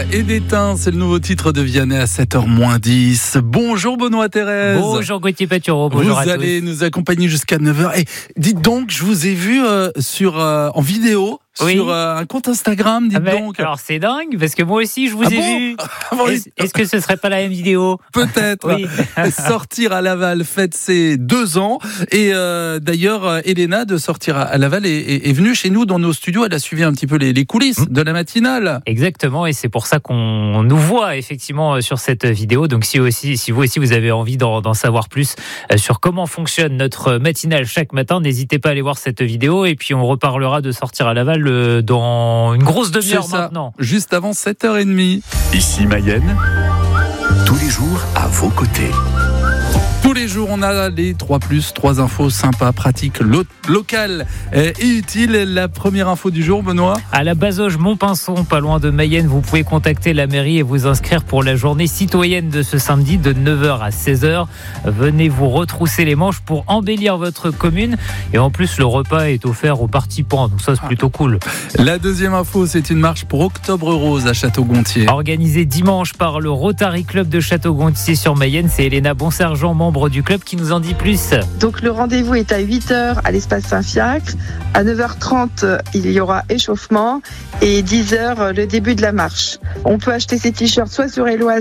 et d'étain, c'est le nouveau titre de Vianney à 7h-10. Bonjour Benoît Thérèse. Bonjour Gauthier Patureau, bonjour à tous. Vous allez nous accompagner jusqu'à 9h. Et dites donc, je vous ai vu en vidéo. Oui. Sur un compte Instagram, dites donc. Alors c'est dingue, parce que moi aussi je vous ai vu. Est-ce que ce serait pas la même vidéo ? Peut-être. Oui. Sortir à Laval fête ses 2 ans. Et d'ailleurs, Elena de Sortir à Laval est venue chez nous dans nos studios. Elle a suivi un petit peu les coulisses de la matinale. Exactement, et c'est pour ça qu'on nous voit effectivement sur cette vidéo. Donc si vous aussi vous avez envie d'en savoir plus sur comment fonctionne notre matinale chaque matin, n'hésitez pas à aller voir cette vidéo. Et puis on reparlera de Sortir à Laval dans une grosse demi-heure maintenant. Juste avant 7h30. Ici Mayenne, tous les jours à vos côtés. Tous les jours, on a les 3 infos sympas, pratiques, locales et utiles. La première info du jour, Benoît. À la Bazoge Montpinçon, pas loin de Mayenne, vous pouvez contacter la mairie et vous inscrire pour la journée citoyenne de ce samedi de 9h à 16h. Venez vous retrousser les manches pour embellir votre commune. Et en plus, le repas est offert aux participants. Donc ça, c'est plutôt cool. La deuxième info, c'est une marche pour Octobre Rose à Château-Gontier. Organisée dimanche par le Rotary Club de Château-Gontier sur Mayenne. C'est Elena Bonsergent, membre du club, qui nous en dit plus. Donc le rendez-vous est à 8h à l'espace Saint-Fiacre. À 9h30, il y aura échauffement et 10h, le début de la marche. On peut acheter ses t-shirts soit sur Helloise,